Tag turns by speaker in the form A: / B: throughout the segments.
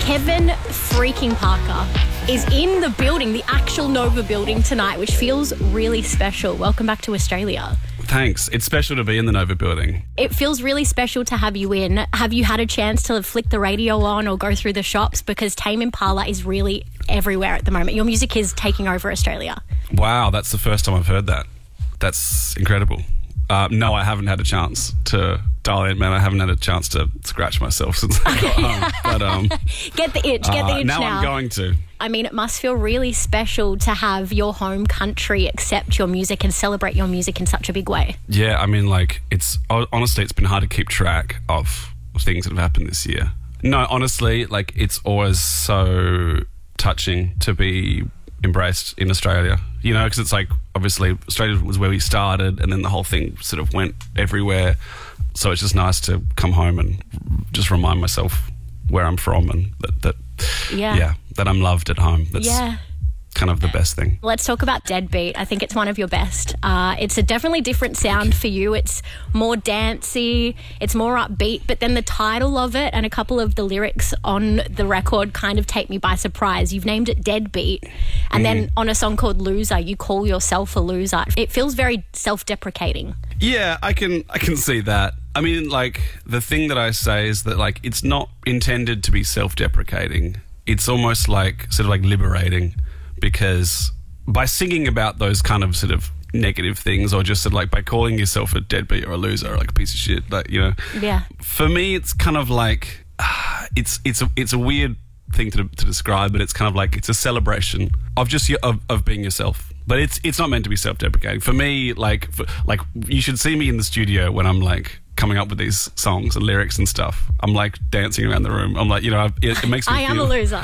A: Kevin freaking Parker is in the building, the actual Nova building tonight, which feels really special. Welcome back to Australia.
B: Thanks. It's special to be in the Nova building.
A: It feels really special to have you in. Have you had a chance to flick the radio on or go through the shops? Because Tame Impala is really everywhere at the moment. Your music is taking over Australia.
B: Wow, that's the first time I've heard that. That's incredible. No, I haven't had a chance to dial in, man. I haven't had a chance to scratch myself since I got home. But,
A: get the itch now.
B: Now I'm going to.
A: I mean, it must feel really special to have your home country accept your music and celebrate your music in such a big way.
B: Yeah, I mean, like, honestly, it's been hard to keep track of things that have happened this year. No, honestly, like, it's always so touching to be embraced in Australia, you know, because it's like, obviously, Australia was where we started and then the whole thing sort of went everywhere. So it's just nice to come home and just remind myself where I'm from and that I'm loved at home. That's kind of the best thing.
A: Let's talk about Deadbeat. I think it's one of your best. It's a definitely different sound for you. It's more dancey, it's more upbeat, but then the title of it and a couple of the lyrics on the record kind of take me by surprise. You've named it Deadbeat, and then on a song called Loser, you call yourself a loser. It feels very self-deprecating.
B: Yeah, I can see that. I mean, like, the thing that I say is that, like, it's not intended to be self-deprecating. It's almost like sort of like liberating, because by singing about those kind of sort of negative things, or just sort of like by calling yourself a deadbeat or a loser or like a piece of shit, like, you know.
A: Yeah.
B: For me, it's kind of like it's a weird thing to describe, but it's kind of like it's a celebration of just of being yourself. But it's not meant to be self-deprecating. For me, like you should see me in the studio when I'm like coming up with these songs and lyrics and stuff. I'm like dancing around the room. I'm like, you know, it makes me
A: I am a loser.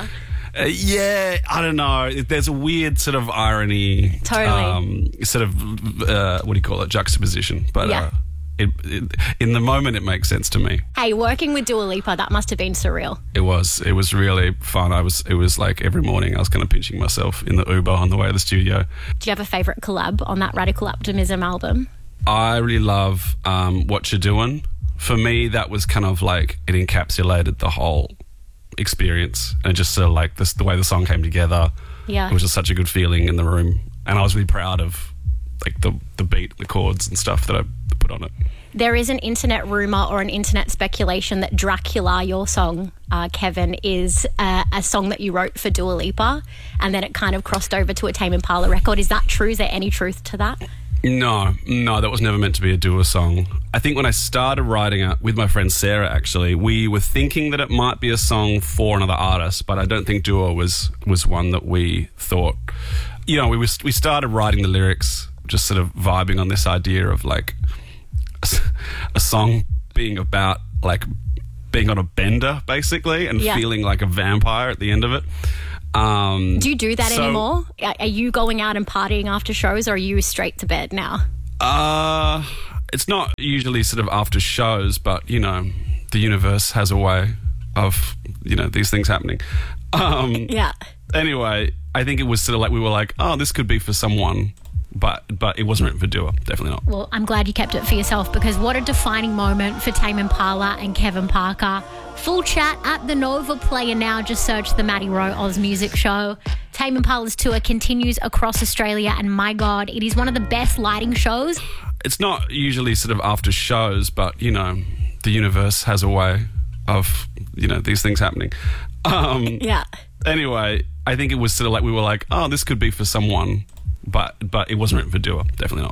B: Yeah, I don't know. There's a weird sort of irony.
A: Totally.
B: Sort of, what do you call it? Juxtaposition. But in the moment, it makes sense to me.
A: Hey, working with Dua Lipa, that must have been surreal.
B: It was really fun. It was like every morning I was kind of pinching myself in the Uber on the way to the studio.
A: Do you have a favourite collab on that Radical Optimism album?
B: I really love What You're Doing. For me, that was kind of like, it encapsulated the whole experience, and just sort of like the way the song came together.
A: Yeah,
B: it was just such a good feeling in the room, and I was really proud of like the beat, the chords and stuff that I put on it.
A: There is an internet rumour or an internet speculation that Dracula, your song, Kevin, is a song that you wrote for Dua Lipa, and then it kind of crossed over to a Tame Impala record. Is that true? Is there any truth to that?
B: No, that was never meant to be a Dua song. I think when I started writing it with my friend Sarah, actually, we were thinking that it might be a song for another artist, but I don't think Dua was one that we thought. You know, we started writing the lyrics, just sort of vibing on this idea of like a song being about like being on a bender, basically, and feeling like a vampire at the end of it.
A: Do you do that anymore? Are you going out and partying after shows, or are you straight to bed now?
B: It's not usually sort of after shows, but, you know, the universe has a way of, you know, these things happening. Anyway, I think it was sort of like we were like, oh, this could be for someone, but it wasn't written for Dua, definitely not.
A: Well, I'm glad you kept it for yourself, because what a defining moment for Tame Impala and Kevin Parker. Full chat at the Nova Player now. Just search the Maddie Rowe Oz Music Show. Tame Impala's tour continues across Australia, and my God, it is one of the best lighting shows.
B: It's not usually sort of after shows, but, you know, the universe has a way of, you know, these things happening. Anyway, I think it was sort of like we were like, oh, this could be for someone, but it wasn't written for Dua, definitely not.